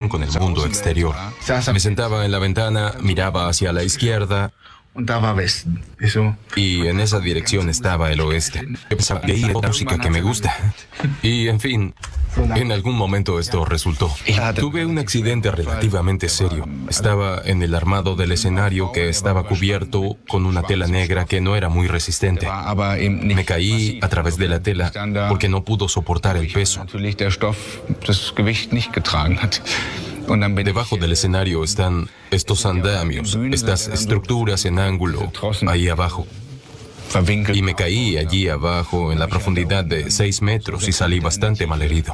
con el mundo exterior. Me sentaba en la ventana, miraba hacia la izquierda y en esa dirección estaba el oeste. Yo pensaba que ahí era música que me gusta. Y en fin, en algún momento esto resultó. Tuve un accidente relativamente serio. Estaba en el armado del escenario que estaba cubierto con una tela negra que no era muy resistente. Me caí a través de la tela porque no pudo soportar el peso. Debajo del escenario están estos andamios, estas estructuras en ángulo, ahí abajo. Y me caí allí abajo en la profundidad de 6 metros y salí bastante malherido.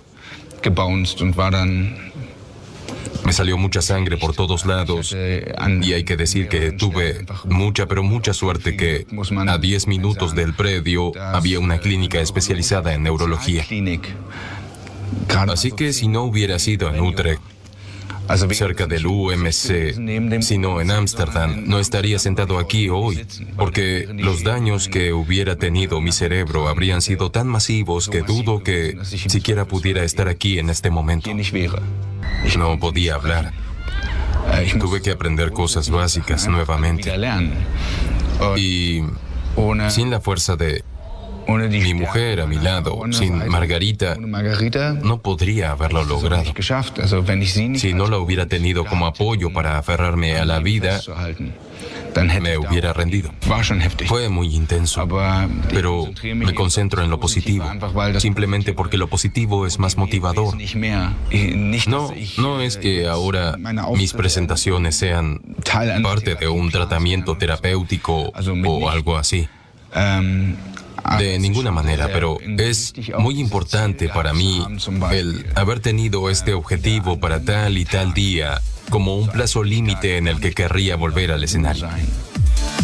Me salió mucha sangre por todos lados y hay que decir que tuve mucha, pero mucha suerte que a 10 minutos del predio había una clínica especializada en neurología. Así que si no hubiera sido en Utrecht, cerca del UMC, sino en Ámsterdam, no estaría sentado aquí hoy, porque los daños que hubiera tenido mi cerebro habrían sido tan masivos que dudo que siquiera pudiera estar aquí en este momento. No podía hablar. Tuve que aprender cosas básicas nuevamente. Y sin la fuerza de mi mujer a mi lado, sin Margarita, no podría haberlo logrado. Si no la hubiera tenido como apoyo para aferrarme a la vida, me hubiera rendido. Fue muy intenso, pero me concentro en lo positivo, simplemente porque lo positivo es más motivador. No es que ahora mis presentaciones sean parte de un tratamiento terapéutico o algo así. De ninguna manera, pero es muy importante para mí el haber tenido este objetivo para tal y tal día como un plazo límite en el que querría volver al escenario.